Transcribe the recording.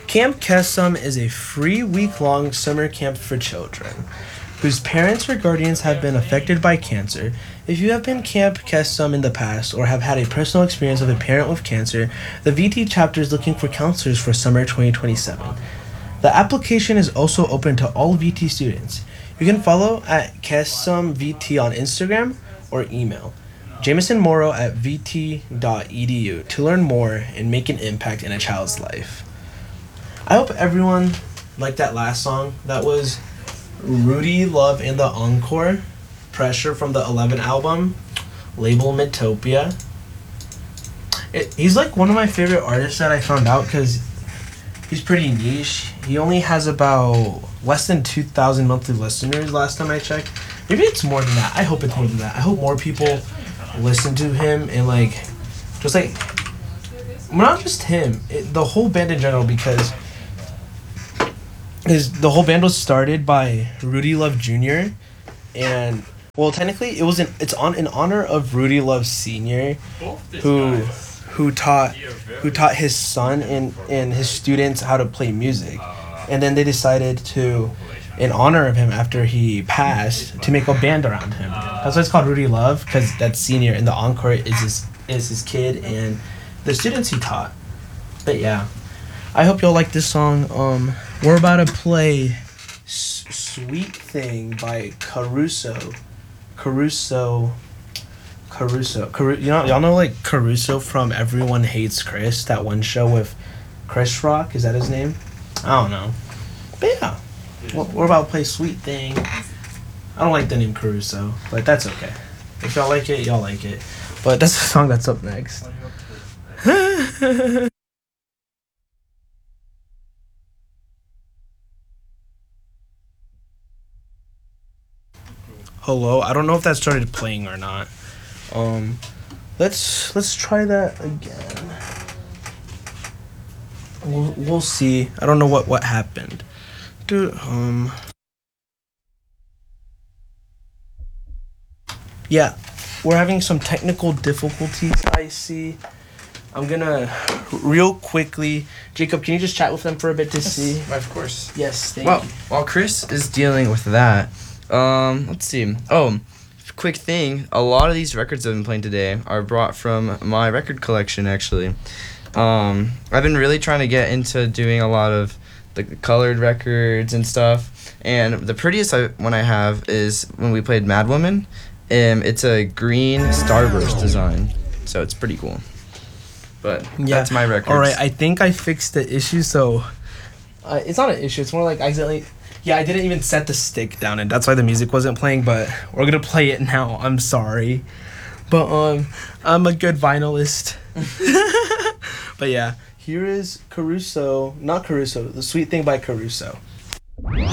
Camp Kesum is a free week-long summer camp for children whose parents or guardians have been affected by cancer. If you have been Camp Kesum in the past or have had a personal experience with a parent with cancer, the VT chapter is looking for counselors for summer 2027. The application is also open to all VT students. You can follow at Kesum VT on Instagram or email Jameson Morrow at vt.edu to learn more and make an impact in a child's life. I hope everyone liked that last song. That was Rudy Love and the Encore, Pressure from the 11 album, label Midtopia. He's like one of my favorite artists that I found out because he's pretty niche. He only has about less than 2,000 monthly listeners last time I checked. Maybe it's more than that. I hope it's more than that. I hope more people listen to him and just not just him, the whole band in general, because the whole band was started by Rudy Love Jr. and technically it's in honor of Rudy Love Sr. who taught his son and his students how to play music, and then they decided to, in honor of him after he passed, to make a band around him. That's why it's called Rudy Love, because that's Senior, and the Encore is his kid and the students he taught. But yeah, I hope y'all like this song. We're about to play Sweet Thing by Caruso. Y'all know like Caruso from Everyone Hates Chris, that one show with Chris Rock, is that his name? I don't know. But yeah, we're about to play Sweet Thing. I don't like the name Caruso, but that's okay. If y'all like it, y'all like it. But that's the song that's up next. Hello, I don't know if that started playing or not. Let's try that again. We'll see. I don't know what happened. Dude, yeah, we're having some technical difficulties, I see. I'm gonna real quickly, Jacob, can you just chat with them for a bit to see? Of course. Yes, thank you. While Chris is dealing with that, let's see. Quick thing. A lot of these records I've been playing today are brought from my record collection, actually. I've been really trying to get into doing a lot of the colored records and stuff. And the prettiest one I have is when we played Mad Woman. It's a green starburst design, so it's pretty cool. But yeah, that's my records. All right, I think I fixed the issue, so it's not an issue. It's more like accidentally. Yeah, I didn't even set the stick down, and that's why the music wasn't playing, but we're going to play it now. I'm sorry. But I'm a good vinylist. But yeah, here is the Sweet Thing by Caruso.